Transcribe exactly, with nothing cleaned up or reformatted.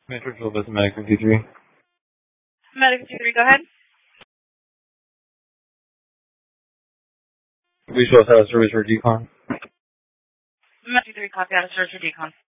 Matrix Elvis, Medic fifty-three. Medic fifty-three, go ahead. We should also have a service for decon. Medic fifty-three, copy out of service for decon.